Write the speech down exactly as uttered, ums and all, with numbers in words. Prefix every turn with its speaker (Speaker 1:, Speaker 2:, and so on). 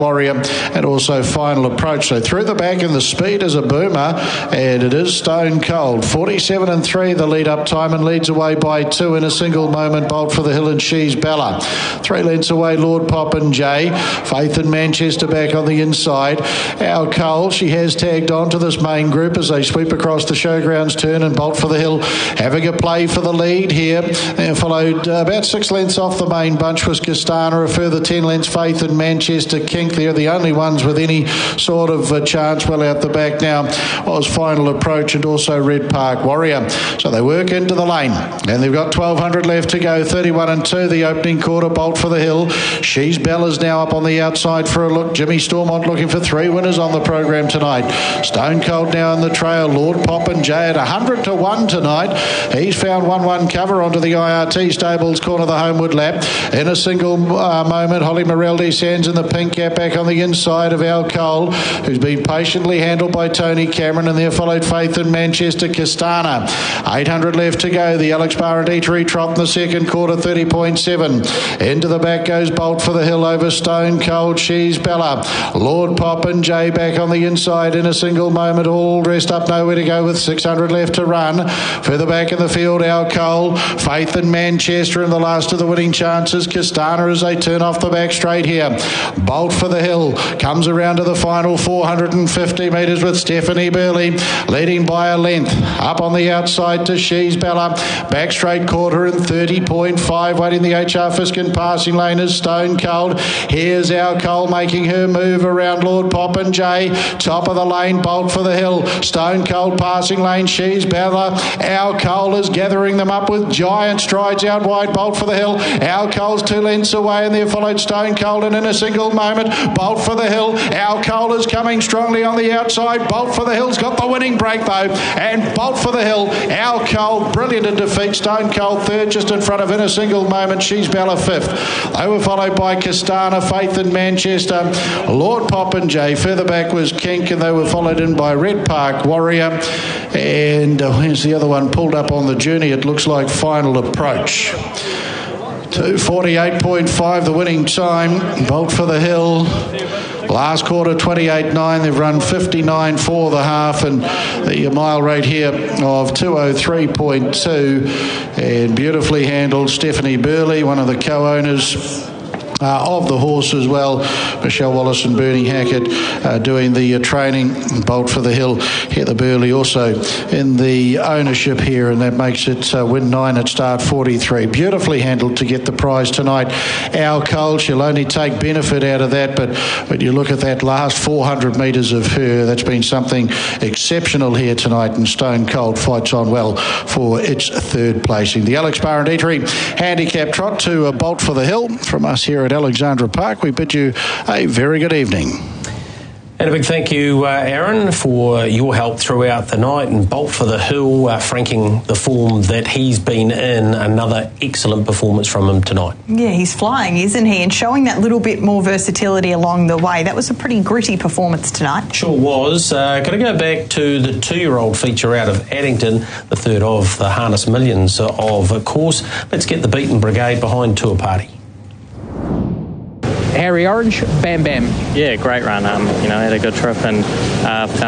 Speaker 1: Warrior, and also Final Approach. So through the back and the speed is a boomer, and it is Stone Cold. forty-seven and three the lead up time, and leads away by two in a single moment. Bolt for the Hill and She's Bella. Three lengths away Lord Pop and Jay. Faith in Manchester back on the inside. Our Cole, she has tagged on to this main group as they sweep across the showgrounds turn, and Bolt for the Hill having a play for the lead here. And followed uh, about six lengths off the main bunch was Castana. A further ten lengths Faith in Manchester King. They're the only ones with any sort of uh, chance. Well out the back now was Final Approach and also Red Park Warrior. So they work into the lane, and they've got twelve hundred left to go. thirty-one and two the opening quarter. Bolt for the Hill. She's Bella's now up on the outside for a look. Jimmy Stormont looking for three winners on the program tonight. Stone Cold now in the trail. Lord Pop and Jay at one hundred to one tonight. He's found one one cover onto the I R T Stables corner of the Homewood lap. In a single uh, moment, Holly Morelli Sands in the pink cap back on the inside of Al Cole, who's been patiently handled by Tony Cameron, and there followed Faith in Manchester Castana. eight hundred left to go. The Alex Barrett Eatery trot in the second quarter, thirty point seven. Into the back goes Bolt for the Hill over Stone Cold. She's Bella. Lord Pop and Jay back on the inside in a single moment, all dressed up, nowhere to go with six hundred left to run. Further back in the field, Al Cole, Faith in Manchester, and the last of the winning chances, Castana, as they turn off the back straight here. Bolt for the Hill comes around to the final four hundred fifty metres with Stephanie Burley leading by a length. Up on the outside to She's Bella. Back straight quarter in thirty point five. Waiting the H R Fiskin passing lane is Stone Cold. Here's Our Cole making her move around Lord Pop and Jay. Top of the lane, Bolt for the Hill. Stone Cold passing lane, She's Bella. Our Cole is gathering them up with giant strides out wide. Bolt for the Hill. Our Cole's two lengths away, and there followed Stone Cold, and in a single moment, Bolt for the Hill. Our Cole is coming strongly on the outside. Bolt for the Hill's got the winning break though, and Bolt for the Hill. Our Cole brilliant in defeat. Stone Cold third, just in front of, in a single moment, She's Bella fifth. They were followed by Castana, Faith in Manchester, Lord Pop and Jay. Further back was Kink, and they were followed in by Red Park Warrior. And uh, where's the other one pulled up on the journey? It looks like Final Approach. two forty-eight point five the winning time. Bolt for the Hill. Last quarter, twenty-eight nine. They've run fifty-nine for the half, and the mile rate here of two oh three point two. And beautifully handled Stephanie Burley, one of the co-owners Uh, of the horse as well. Michelle Wallace and Bernie Hackett uh, doing the uh, training. Bolt for the Hill. Heather Burley also in the ownership here, and that makes it uh, win nine at start forty-three. Beautifully handled to get the prize tonight. Our Cole, she'll only take benefit out of that, but when you look at that last four hundred metres of her, that's been something exceptional here tonight, and Stone Cold fights on well for its third placing. The Alex Barrett Eatery handicap trot to uh, Bolt for the Hill from us here at Alexandra Park. We bid you a very good evening.
Speaker 2: And a big thank you, uh, Aaron, for your help throughout the night, and Bolt for the Hill uh, franking the form that he's been in. Another excellent performance from him tonight. Yeah, he's flying, isn't he? And showing that little bit more versatility along the way. That was a pretty gritty performance tonight. Sure was. Uh, got to go back to the two-year-old feature out of Addington, the third of the Harness Millions of course. Let's get the Beaten Brigade behind Tour Party.
Speaker 3: Harry Orange, Bam Bam.
Speaker 4: Yeah, great run. Um, you know, had a good trip and uh,